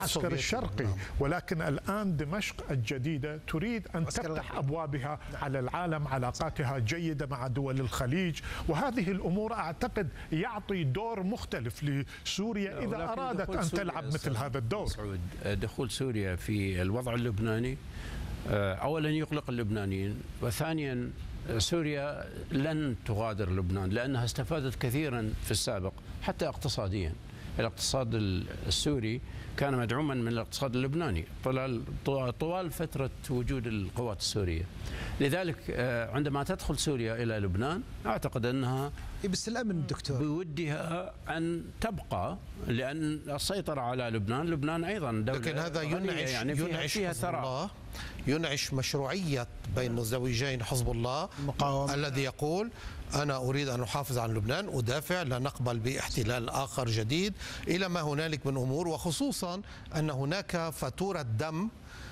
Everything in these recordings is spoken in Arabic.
العسكر الشرقي، ولكن الآن دمشق الجديدة تريد أن تفتح أبوابها على العالم، علاقاتها جيدة مع دول الخليج، وهذه الأمور أعتقد يعطي دور مختلف لسوريا إذا أرادت أن تلعب مثل هذا الدور. دخول سوريا في الوضع اللبناني أولا يقلق اللبنانيين، وثانيا سوريا لن تغادر لبنان لأنها استفادت كثيرا في السابق حتى اقتصاديا. الاقتصاد السوري كان مدعوما من الاقتصاد اللبناني طوال فترة وجود القوات السورية. لذلك عندما تدخل سوريا إلى لبنان أعتقد أنها بس الأمن دكتور بودها أن تبقى، لأن السيطرة على لبنان أيضا دولة، لكن هذا ينعش فيها حزب الله، ينعش مشروعية بين مزدوجين حزب الله الذي يقول أنا أريد أن أحافظ على لبنان، أدافع، لا نقبل باحتلال آخر جديد، إلى ما هنالك من أمور، وخصوصا أن هناك فاتورة دم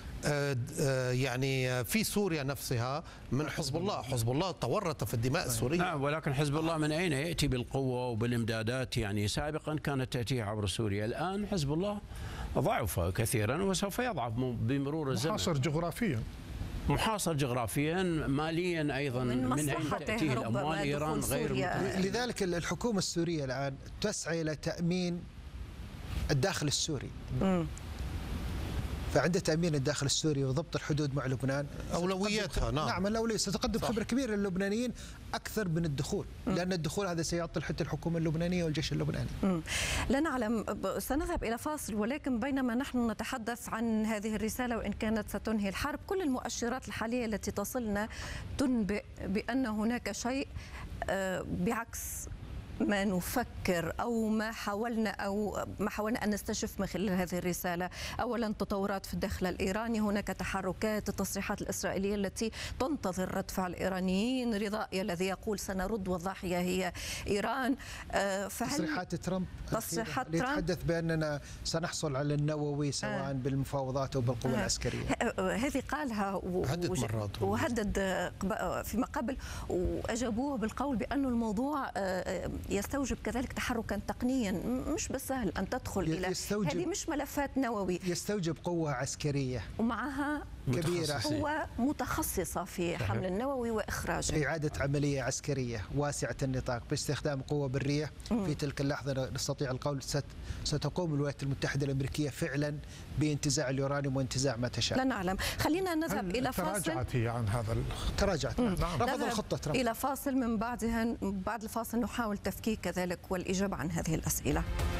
يعني في سوريا نفسها من حزب الله. حزب الله تورط في الدماء السورية. نعم، ولكن حزب الله من أين يأتي بالقوة وبالإمدادات؟ يعني سابقا كانت تأتيه عبر سوريا، الآن حزب الله ضعف كثيرا وسوف يضعف بمرور الزمن. محاصر جغرافيا، ماليا أيضا، من أين تأتيه الأموال؟ إيران غير لذلك الحكومة السورية الآن تسعى إلى تأمين الداخل السوري. فعند تأمين الداخل السوري وضبط الحدود مع لبنان أولوياتها. نعم الأولوية ستقدم خبرة كبيرة للبنانيين أكثر من الدخول، لأن الدخول هذا سيعطل حتى الحكومة اللبنانية والجيش اللبناني. لا نعلم، سنذهب إلى فاصل، ولكن بينما نحن نتحدث عن هذه الرسالة وإن كانت ستنهي الحرب، كل المؤشرات الحالية التي تصلنا تنبئ بأن هناك شيء بعكس ما نفكر أو ما حاولنا أن نستشف من خلال هذه الرسالة. أولا تطورات في الداخل الإيراني، هناك تحركات، التصريحات الإسرائيلية التي تنتظر رد فعل الإيرانيين، رضائي الذي يقول سنرد والضاحية هي إيران. تصريحات ترامب يتحدث بأننا سنحصل على النووي سواء بالمفاوضات أو بالقوة العسكرية. هذه قالها وهدد فيما قبل، وأجابوه بالقول بأن الموضوع يستوجب كذلك تحركا تقنيا، مش بالسهل أن تدخل إلى هذه، مش ملفات نووي، يستوجب قوة عسكرية ومعها كبيرة، قوة متخصصة في حمل النووي وإخراجه، إعادة عملية عسكرية واسعة النطاق باستخدام قوة برية. في تلك اللحظة نستطيع القول ستقوم الولايات المتحدة الأمريكية فعلا بانتزاع اليورانيوم وانتزاع ما تشاء. لا نعلم. خلينا نذهب إلى فاصل. تراجعت هي عن هذا تراجعت، رفض الخطة ترامب. إلى فاصل، من بعد الفاصل نحاول تفكيك كذلك والإجابة عن هذه الأسئلة.